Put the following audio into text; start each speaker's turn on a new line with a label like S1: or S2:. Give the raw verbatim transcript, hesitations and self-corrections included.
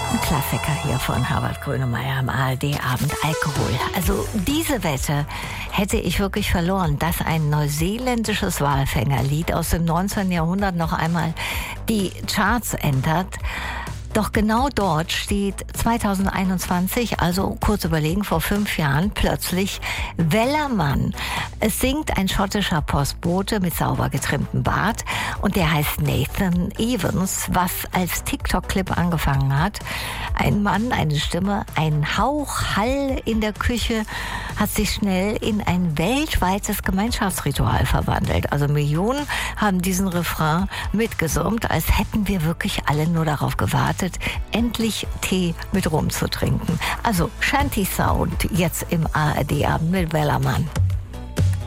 S1: Ein Klassiker hier von Herbert Grönemeyer am A R D-Abend, Alkohol. Also diese Wette hätte ich wirklich verloren, dass ein neuseeländisches Walfängerlied aus dem neunzehnten Jahrhundert noch einmal die Charts entert. Doch genau dort steht zweitausendeinundzwanzig, also kurz überlegen, vor fünf Jahren, plötzlich Wellerman. Es singt ein schottischer Postbote mit sauber getrimmtem Bart und der heißt Nathan Evans, was als TikTok-Clip angefangen hat. Ein Mann, eine Stimme, ein Hauch Hall in der Küche hat sich schnell in ein weltweites Gemeinschaftsritual verwandelt. Also Millionen haben diesen Refrain mitgesummt, als hätten wir wirklich alle nur darauf gewartet, endlich Tee mit Rum zu trinken. Also Shanty Sound jetzt im A R D-Abend mit Wellerman.